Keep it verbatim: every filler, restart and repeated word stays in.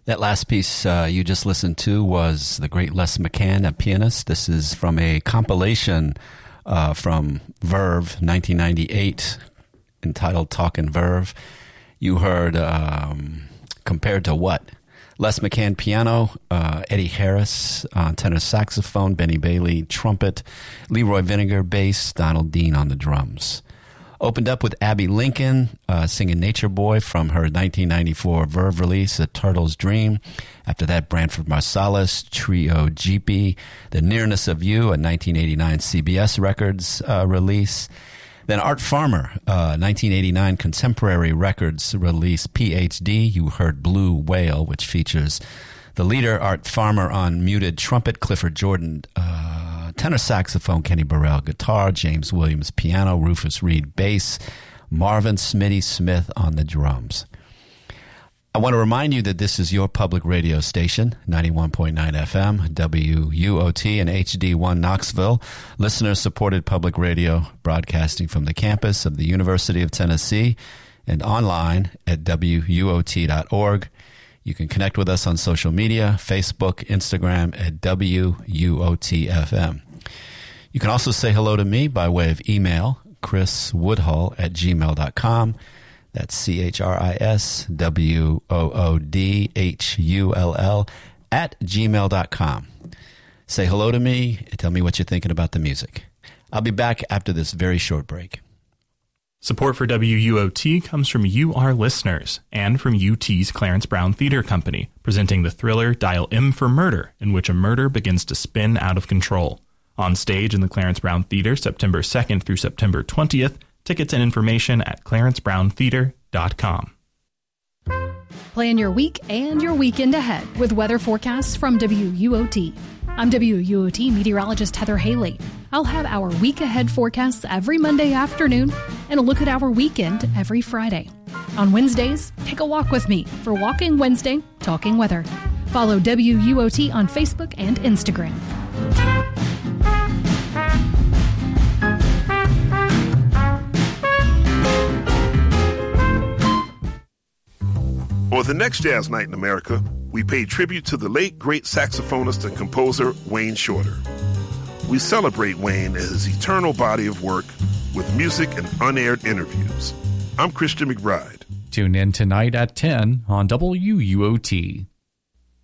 That last piece uh, you just listened to was the great Les McCann, a pianist. This is from a compilation uh, from Verve, nineteen ninety-eight, entitled Talkin' Verve. You heard um, Compared to What? Les McCann piano, uh, Eddie Harris on tenor saxophone, Benny Bailey trumpet, Leroy Vinegar bass, Donald Dean on the drums. Opened up with Abby Lincoln uh, singing Nature Boy from her nineteen ninety-four Verve release, A Turtle's Dream. After that, Branford Marsalis, Trio G P, The Nearness of You, a nineteen eighty-nine C B S Records uh, release. Then Art Farmer, uh, nineteen eighty-nine Contemporary Records release, P H D. You heard Blue Whale, which features the leader, Art Farmer, on muted trumpet, Clifford Jordan uh, tenor saxophone, Kenny Burrell guitar, James Williams piano, Rufus Reed bass, Marvin Smitty Smith on the drums. I want to remind you that this is your public radio station, ninety-one point nine F M, W U O T, and H D one Knoxville, listener-supported public radio broadcasting from the campus of the University of Tennessee and online at W U O T dot org. You can connect with us on social media, Facebook, Instagram at W U O T F M. You can also say hello to me by way of email, chris woodhull at gmail dot com. That's C H R I S W O O D H U L L at gmail dot com. Say hello to me and tell me what you're thinking about the music. I'll be back after this very short break. Support for W U O T comes from you, our listeners, and from U T's Clarence Brown Theater Company, presenting the thriller Dial M for Murder, in which a murder begins to spin out of control. On stage in the Clarence Brown Theater, September second through September twentieth. Tickets and information at clarence brown theater dot com. Plan your week and your weekend ahead with weather forecasts from W U O T. I'm W U O T meteorologist Heather Haley. I'll have our week ahead forecasts every Monday afternoon and a look at our weekend every Friday. On Wednesdays, take a walk with me for Walking Wednesday, Talking Weather. Follow W U O T on Facebook and Instagram. For the next Jazz Night in America, we pay tribute to the late great saxophonist and composer Wayne Shorter. We celebrate Wayne and his eternal body of work with music and unaired interviews. I'm Christian McBride. Tune in tonight at ten on W U O T.